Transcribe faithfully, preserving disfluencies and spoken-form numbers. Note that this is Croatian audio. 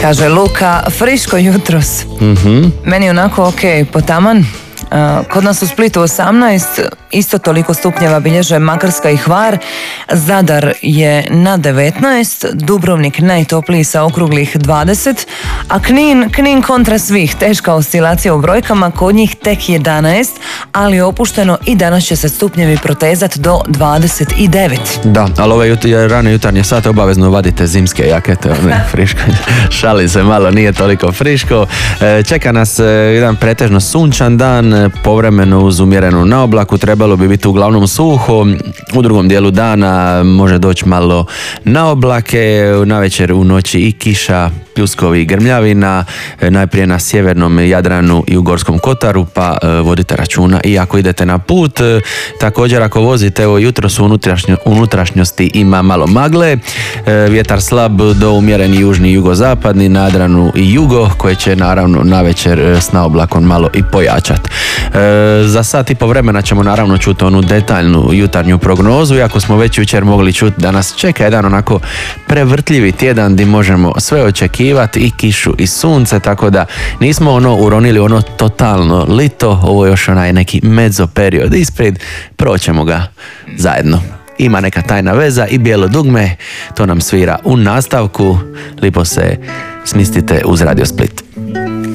Kaže Luka, friško jutros. Mm-hmm. Meni onako ok, potaman. Kod nas u Splitu osamnaest, isto toliko stupnjeva bilježe Makarska i Hvar, Zadar je na devetnaest, Dubrovnik najtopliji sa okruglih dvadeset, a Knin, Knin kontra svih, teška oscilacija u brojkama, kod njih tek jedanaest, ali opušteno i danas će se stupnjevi protezat do dvadeset devet. Da, ali ove jut- rane jutarnje sate obavezno vadite zimske jakete, ne, friško. Šali se malo, nije toliko friško. Čeka nas jedan pretežno sunčan dan, povremeno uz umjerenu naoblaku, trebalo bi biti uglavnom suho, u drugom dijelu dana može doći malo naoblake, navečer u noći i kiša, pljuskovi i grmljavina, najprije na sjevernom Jadranu i u Gorskom Kotaru, pa vodite računa i ako idete na put. Također ako vozite, evo jutros u unutrašnjo, unutrašnjosti ima malo magle, vjetar slab do umjereni južni i jugozapadni, na Jadranu i jugo, koje će naravno navečer s naoblakom malo i pojačati. E, za sat i po vremena ćemo naravno čuti onu detaljnu jutarnju prognozu, iako smo već jučer mogli čuti da nas čeka jedan onako prevrtljivi tjedan gdje možemo sve očekivati, i kišu i sunce, tako da nismo ono uronili ono totalno lito, ovo je još onaj neki medzo period ispred, proćemo ga zajedno. Ima neka tajna veza i bijelo dugme, to nam svira u nastavku, lipo se smistite uz Radio Split.